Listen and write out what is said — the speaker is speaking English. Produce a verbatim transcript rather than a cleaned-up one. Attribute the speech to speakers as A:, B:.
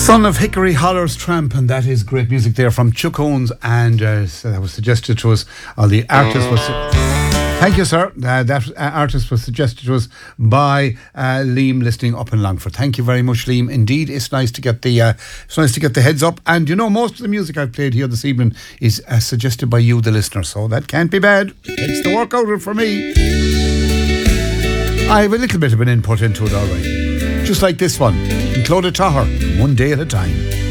A: Son of Hickory Holler's Tramp, and that is great music there from Chuck Owens, and uh, so that was suggested to us. Uh, the artist was. Thank you, sir. Uh, that uh, artist was suggested to us by uh, Liam, listening up in Longford. Thank you very much, Liam. Indeed, it's nice to get the uh, it's nice to get the heads up. And you know, most of the music I've played here this evening is uh, suggested by you, the listener. So that can't be bad. It takes the work out of it for me. I have a little bit of an input into it, all right. Just like this one, Clodagh Tahar, One Day at a Time.